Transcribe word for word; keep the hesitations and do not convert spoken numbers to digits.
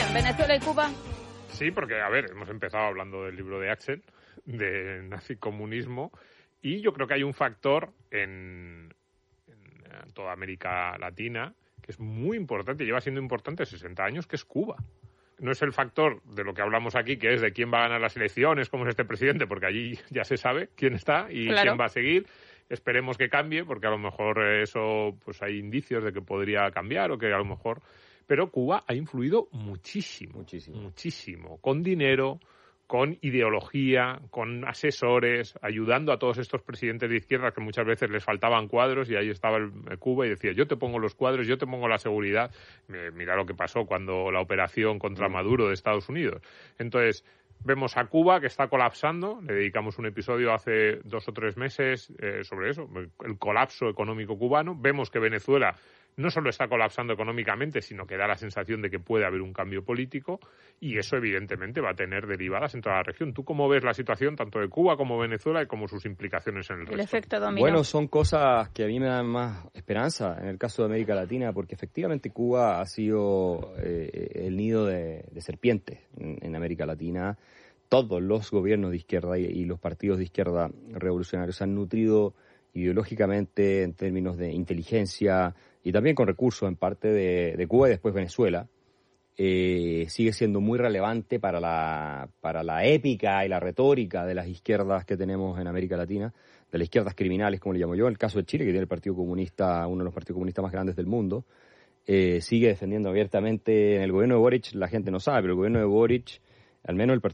¿Venezuela y Cuba? Sí, porque, a ver, hemos empezado hablando del libro de Axel, de nazicomunismo, y yo creo que hay un factor en, en toda América Latina que es muy importante, lleva siendo importante sesenta años, que es Cuba. No es el factor de lo que hablamos aquí, que es de quién va a ganar las elecciones, cómo es este presidente, porque allí ya se sabe quién está y claro. quién va a seguir. Esperemos que cambie, porque a lo mejor eso, pues hay indicios de que podría cambiar o que a lo mejor... Pero Cuba ha influido muchísimo, muchísimo, muchísimo, con dinero, con ideología, con asesores, ayudando a todos estos presidentes de izquierda que muchas veces les faltaban cuadros y ahí estaba el, el Cuba y decía, yo te pongo los cuadros, yo te pongo la seguridad. Mira lo que pasó cuando la operación contra Maduro de Estados Unidos. Entonces, vemos a Cuba que está colapsando, le dedicamos un episodio hace dos o tres meses eh, sobre eso, el colapso económico cubano. Vemos que Venezuela no solo está colapsando económicamente, sino que da la sensación de que puede haber un cambio político y eso evidentemente va a tener derivadas en toda la región. ¿Tú cómo ves la situación tanto de Cuba como Venezuela y como sus implicaciones en el, el resto? Efecto dominó. Bueno, son cosas que a mí me dan más esperanza en el caso de América Latina, porque efectivamente Cuba ha sido eh, el nido de, de serpientes en, en América Latina. Todos los gobiernos de izquierda y, y los partidos de izquierda revolucionarios se han nutrido ideológicamente en términos de inteligencia y también con recursos en parte de, de Cuba y después Venezuela. Eh, sigue siendo muy relevante para la, para la épica y la retórica de las izquierdas que tenemos en América Latina, de las izquierdas criminales, como le llamo yo. El caso de Chile, que tiene el Partido Comunista, uno de los partidos comunistas más grandes del mundo, eh, sigue defendiendo abiertamente en el gobierno de Boric, la gente no sabe, pero el gobierno de Boric, al menos el